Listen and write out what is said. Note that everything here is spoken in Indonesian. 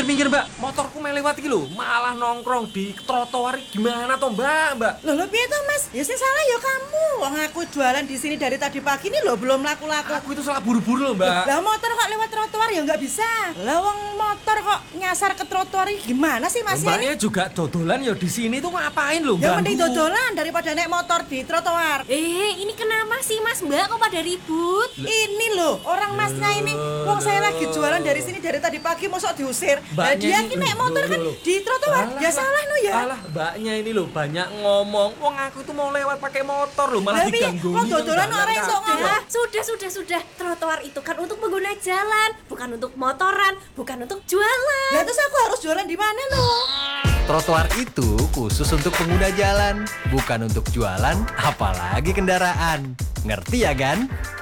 minggir Mbak. Motorku melewat iki lho, malah nongkrong di trotoar. Gimana toh Mbak? Loh piye toh Mas? Ya sing salah ya kamu. Wong aku jualan di sini dari tadi pagi ini loh belum laku-laku. Aku itu salah buru-buru loh Mbak. Lah motor kok lewat trotoar ya nggak bisa. Lah wong motor kok nyasar ke trotoar ini gimana sih Mas ini? Mbaknya juga dodolan ya di sini tuh ngapain loh? Ya mending dodolan daripada naik motor di trotoar. Ini kenapa sih Mas Mbak kok pada ribut? Ini loh orang Masnya ini. Wong saya lagi jualan dari sini dari tadi pagi mosok diusir. Lah dia ki naik motor kan di trotoar. Ya salah no ya. Alah, Mbaknya ini loh banyak ngomong. Wong aku tuh mau lewat pakai motor loh, malah diganggu. Kok dodolan orang iso ngomong? Sudah. Trotoar itu kan untuk pengguna jalan, bukan untuk motoran, bukan untuk jualan. Lah terus aku harus jualan di mana loh? Trotoar itu khusus untuk pengguna jalan, bukan untuk jualan, apalagi kendaraan. Ngerti ya, Gan?